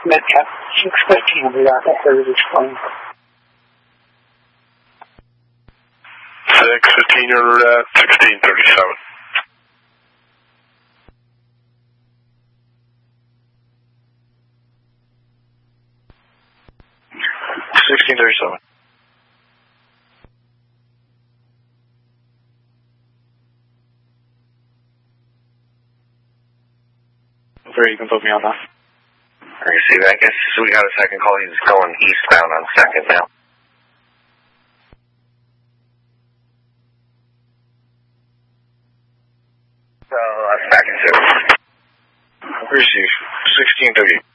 Metcalf 613, we got that heritage phone. 615, you're at 1637. Where you can put me on that. Receive, I guess we got a second call. He's going eastbound on 2nd now. So that's back in 2. Receive, 1630.